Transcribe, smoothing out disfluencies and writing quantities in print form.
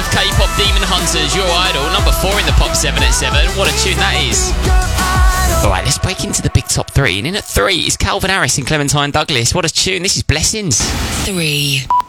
of K-pop Demon Hunters, Your Idol, number 4 in the Pop 7 at 7. What a tune that is. Alright, let's break into the big top 3. And in at 3 is Calvin Harris and Clementine Douglas. What a tune. This is Blessings. 3.